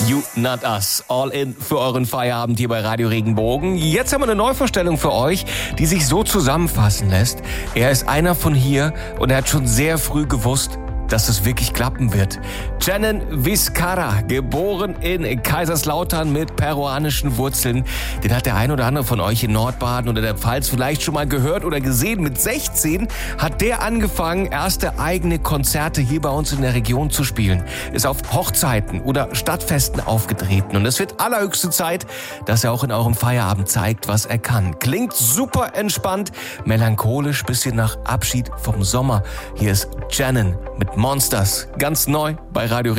You Not Us. All in für euren Feierabend hier bei Radio Regenbogen. Jetzt haben wir eine Neuvorstellung für euch, die sich so zusammenfassen lässt. Er ist einer von hier und er hat schon sehr früh gewusst, dass es wirklich klappen wird. Canan Vizcarra, geboren in Kaiserslautern mit peruanischen Wurzeln. Den hat der ein oder andere von euch in Nordbaden oder der Pfalz vielleicht schon mal gehört oder gesehen. Mit 16 hat der angefangen, erste eigene Konzerte hier bei uns in der Region zu spielen. Ist auf Hochzeiten oder Stadtfesten aufgetreten. Und es wird allerhöchste Zeit, dass er auch in eurem Feierabend zeigt, was er kann. Klingt super entspannt, melancholisch, bisschen nach Abschied vom Sommer. Hier ist Canan mit Monsters, ganz neu bei Radio